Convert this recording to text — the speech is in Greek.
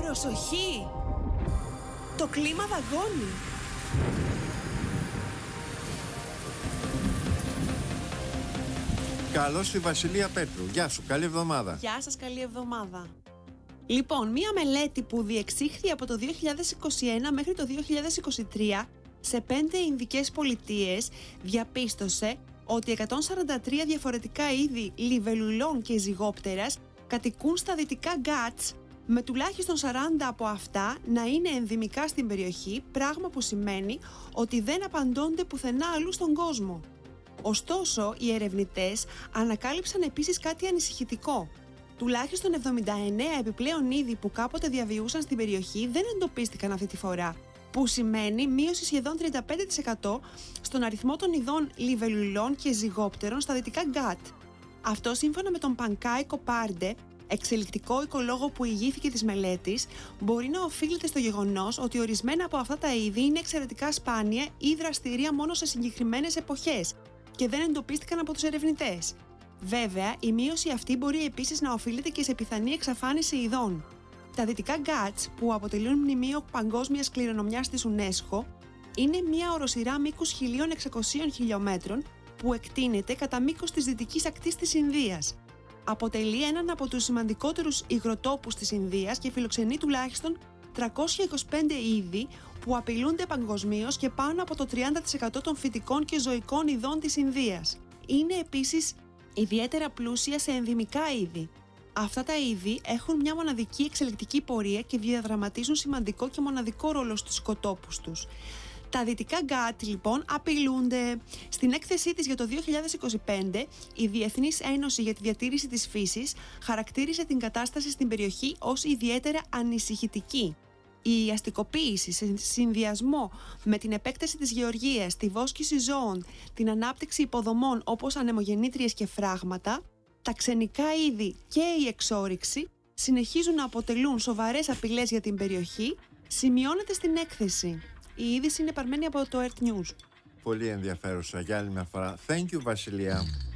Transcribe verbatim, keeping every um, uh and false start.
Προσοχή! Το κλίμα δαγκώνει. Καλώς η Βασιλεία Πέτρου. Γεια σου, καλή εβδομάδα. Γεια σας, καλή εβδομάδα. Λοιπόν, μία μελέτη που διεξήχθη από το δύο χιλιάδες είκοσι ένα μέχρι το δύο χιλιάδες είκοσι τρία σε πέντε Ινδικές πολιτείες διαπίστωσε ότι εκατόν σαράντα τρία διαφορετικά είδη λιβελουλών και ζυγόπτερας κατοικούν στα δυτικά Γκάτς, με τουλάχιστον σαράντα από αυτά να είναι ενδυμικά στην περιοχή, πράγμα που σημαίνει ότι δεν απαντώνται πουθενά αλλού στον κόσμο. Ωστόσο, οι ερευνητές ανακάλυψαν επίσης κάτι ανησυχητικό. Τουλάχιστον εβδομήντα εννέα επιπλέον είδη που κάποτε διαβιούσαν στην περιοχή δεν εντοπίστηκαν αυτή τη φορά, που σημαίνει μείωση σχεδόν τριάντα πέντε τοις εκατό στον αριθμό των ειδών λιβελουλών και ζυγόπτερων στα δυτικά Γκάτ. Αυτό, σύμφωνα με τον Πανκάι Κοπάρντε, εξελικτικό οικολόγο που ηγήθηκε της μελέτης, μπορεί να οφείλεται στο γεγονός ότι ορισμένα από αυτά τα είδη είναι εξαιρετικά σπάνια ή δραστηρία μόνο σε συγκεκριμένες εποχές και δεν εντοπίστηκαν από τους ερευνητές. Βέβαια, η μείωση αυτή μπορεί επίσης να οφείλεται και σε πιθανή εξαφάνιση ειδών. Τα δυτικά Γκάτς, που αποτελούν μνημείο παγκόσμιας κληρονομιάς της UNESCO, είναι μια οροσειρά μήκους χίλια εξακόσιων χιλιομέτρων που εκτείνεται κατά μήκος της δυτικής ακτής της Ινδίας. Αποτελεί έναν από τους σημαντικότερους υγροτόπους της Ινδίας και φιλοξενεί τουλάχιστον τριακόσια είκοσι πέντε είδη που απειλούνται παγκοσμίως και πάνω από το τριάντα τοις εκατό των φυτικών και ζωικών ειδών της Ινδίας. Είναι επίσης ιδιαίτερα πλούσια σε ενδυμικά είδη. Αυτά τα είδη έχουν μια μοναδική εξελικτική πορεία και διαδραματίζουν σημαντικό και μοναδικό ρόλο στους οικοτόπους τους. Τα δυτικά Γκάτ, λοιπόν, απειλούνται. Στην έκθεσή της για το δύο χιλιάδες είκοσι πέντε, η Διεθνής Ένωση για τη Διατήρηση της Φύσης χαρακτήρισε την κατάσταση στην περιοχή ως ιδιαίτερα ανησυχητική. Η αστικοποίηση σε συνδυασμό με την επέκταση της γεωργίας, τη βόσκηση ζώων, την ανάπτυξη υποδομών όπως ανεμογεννήτριες και φράγματα, τα ξενικά είδη και η εξόρυξη συνεχίζουν να αποτελούν σοβαρές απειλές για την περιοχή, σημειώνεται στην έκθεση. Η είδηση είναι παρμένη από το Earth News. Πολύ ενδιαφέρουσα για άλλη μια φορά. Thank you, Βασιλεία.